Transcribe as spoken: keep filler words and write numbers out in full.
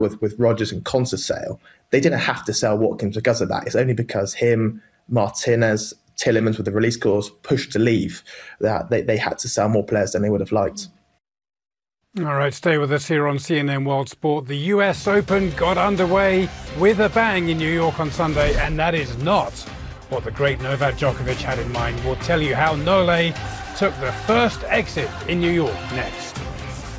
with, with Rodgers and Konsa's sale, they didn't have to sell Watkins because of that. It's only because him, Martinez, Tielemans with the release clause pushed to leave that they, they had to sell more players than they would have liked. All right, stay with us here on C N N World Sport. The U S Open got underway with a bang in New York on Sunday, and that is not what the great Novak Djokovic had in mind. We'll tell you how Nole took the first exit in New York next.